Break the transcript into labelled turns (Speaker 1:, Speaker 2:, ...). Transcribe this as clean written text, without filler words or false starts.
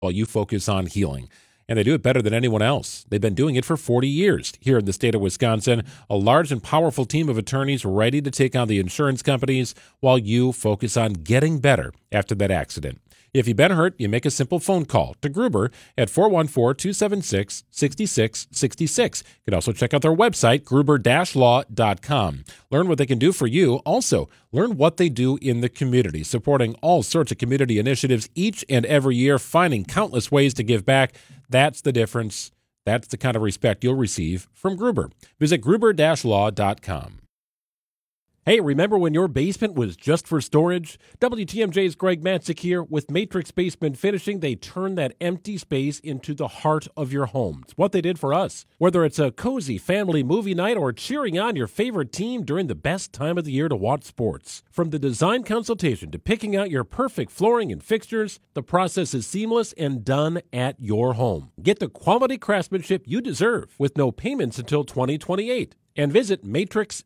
Speaker 1: while you focus on healing. And they do it better than anyone else. They've been doing it for 40 years here in the state of Wisconsin, a large and powerful team of attorneys ready to take on the insurance companies while you focus on getting better after that accident. If you've been hurt, you make a simple phone call to Gruber at 414-276-6666. You can also check out their website, gruber-law.com. Learn what they can do for you. Also, learn what they do in the community, supporting all sorts of community initiatives each and every year, finding countless ways to give back. That's the difference. That's the kind of respect you'll receive from Gruber. Visit gruber-law.com. Hey, remember when your basement was just for storage? WTMJ's Greg Matzik here. With Matrix Basement Finishing, they turn that empty space into the heart of your home. It's what they did for us. Whether it's a cozy family movie night or cheering on your favorite team during the best time of the year to watch sports. From the design consultation to picking out your perfect flooring and fixtures, the process is seamless and done at your home. Get the quality craftsmanship you deserve with no payments until 2028. And visit matrixbf.com.